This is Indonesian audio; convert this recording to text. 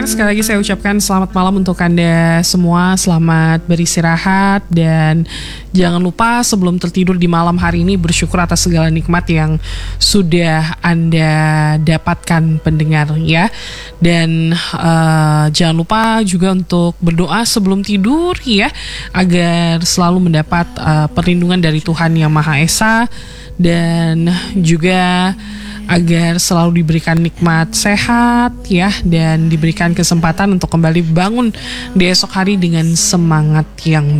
sekali lagi saya ucapkan selamat malam untuk Anda semua. Selamat beristirahat dan jangan lupa sebelum tertidur di malam hari ini bersyukur atas segala nikmat yang sudah Anda dapatkan pendengar ya. Dan jangan lupa juga untuk berdoa sebelum tidur ya, agar selalu mendapat perlindungan dari Tuhan Yang Maha Esa, dan juga agar selalu diberikan nikmat sehat ya, dan diberikan kesempatan untuk kembali bangun di esok hari dengan semangat yang